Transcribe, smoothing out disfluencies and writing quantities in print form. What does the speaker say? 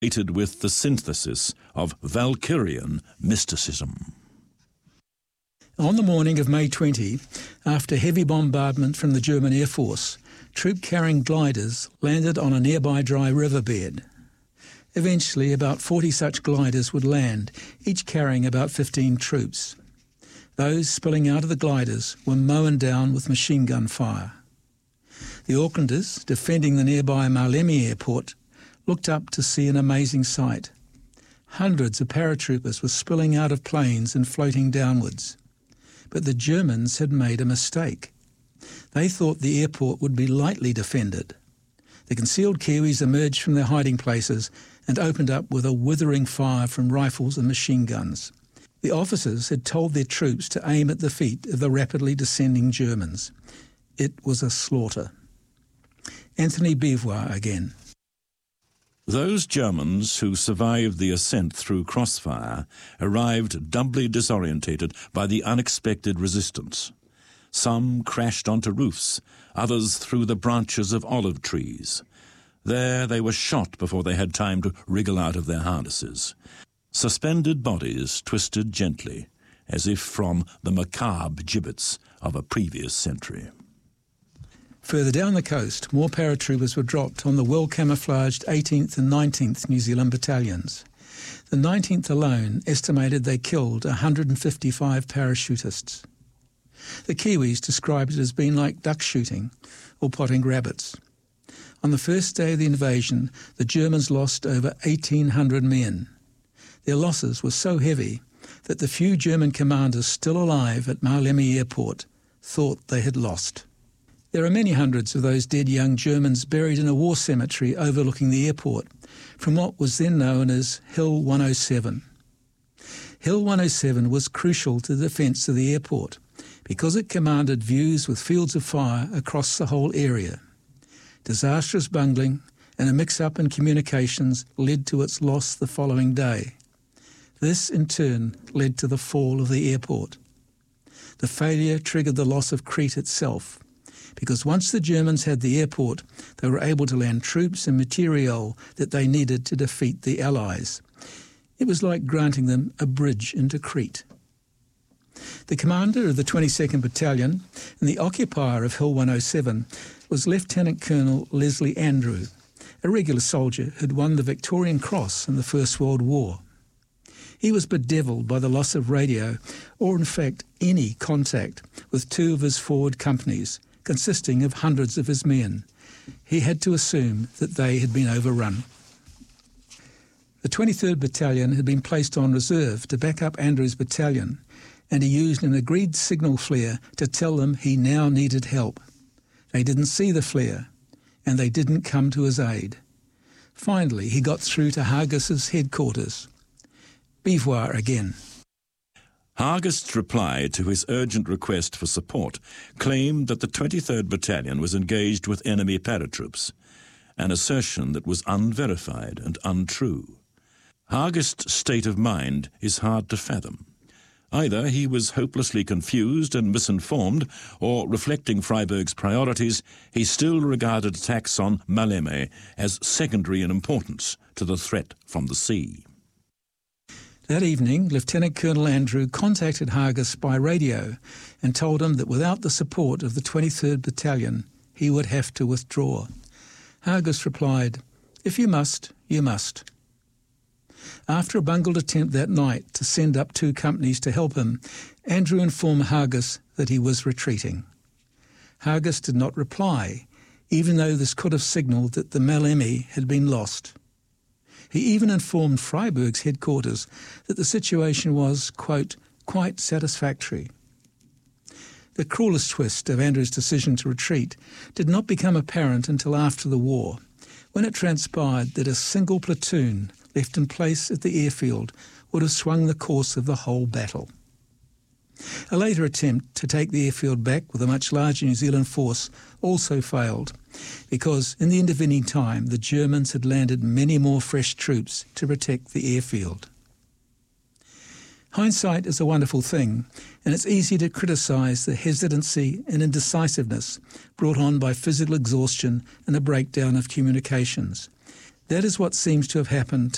with the synthesis of Valkyrian mysticism. On the morning of May 20, after heavy bombardment from the German Air Force, troop-carrying gliders landed on a nearby dry riverbed. Eventually, about 40 such gliders would land, each carrying about 15 troops. Those spilling out of the gliders were mown down with machine gun fire. The Aucklanders, defending the nearby Malemi airport, looked up to see an amazing sight. Hundreds of paratroopers were spilling out of planes and floating downwards. But the Germans had made a mistake. They thought the airport would be lightly defended. The concealed Kiwis emerged from their hiding places and opened up with a withering fire from rifles and machine guns. The officers had told their troops to aim at the feet of the rapidly descending Germans. It was a slaughter. Anthony Beauvoir again. Those Germans who survived the ascent through crossfire arrived doubly disorientated by the unexpected resistance. Some crashed onto roofs, others through the branches of olive trees. There they were shot before they had time to wriggle out of their harnesses. Suspended bodies twisted gently, as if from the macabre gibbets of a previous century. Further down the coast, more paratroopers were dropped on the well-camouflaged 18th and 19th New Zealand battalions. The 19th alone estimated they killed 155 parachutists. The Kiwis described it as being like duck shooting or potting rabbits. On the first day of the invasion, the Germans lost over 1,800 men. Their losses were so heavy that the few German commanders still alive at Malemi Airport thought they had lost. There are many hundreds of those dead young Germans buried in a war cemetery overlooking the airport, from what was then known as Hill 107. Hill 107 was crucial to the defence of the airport because it commanded views with fields of fire across the whole area. Disastrous bungling and a mix-up in communications led to its loss the following day. This, in turn, led to the fall of the airport. The failure triggered the loss of Crete itself, because once the Germans had the airport, they were able to land troops and materiel that they needed to defeat the Allies. It was like granting them a bridge into Crete. The commander of the 22nd Battalion and the occupier of Hill 107 was Lieutenant Colonel Leslie Andrew, a regular soldier who had won the Victorian Cross in the First World War. He was bedeviled by the loss of radio, or in fact any contact, with two of his forward companies, consisting of hundreds of his men. He had to assume that they had been overrun. The 23rd Battalion had been placed on reserve to back up Andrew's battalion, and he used an agreed signal flare to tell them he now needed help. They didn't see the flare, and they didn't come to his aid. Finally, he got through to Hargus's headquarters. Beauvoir again. Hargust's reply to his urgent request for support claimed that the 23rd Battalion was engaged with enemy paratroops, an assertion that was unverified and untrue. Hargust's state of mind is hard to fathom. Either he was hopelessly confused and misinformed, or, reflecting Freyberg's priorities, he still regarded attacks on Maleme as secondary in importance to the threat from the sea. That evening, Lieutenant Colonel Andrew contacted Hargus by radio and told him that without the support of the 23rd Battalion, he would have to withdraw. Hargus replied, "If you must, you must." After a bungled attempt that night to send up two companies to help him, Andrew informed Hargus that he was retreating. Hargus did not reply, even though this could have signalled that the Maleme had been lost. He even informed Freyberg's headquarters that the situation was, quote, quite satisfactory. The cruelest twist of Andrew's decision to retreat did not become apparent until after the war, when it transpired that a single platoon left in place at the airfield would have swung the course of the whole battle. A later attempt to take the airfield back with a much larger New Zealand force also failed, because in the intervening time the Germans had landed many more fresh troops to protect the airfield. Hindsight is a wonderful thing, and it's easy to criticise the hesitancy and indecisiveness brought on by physical exhaustion and a breakdown of communications. That is what seems to have happened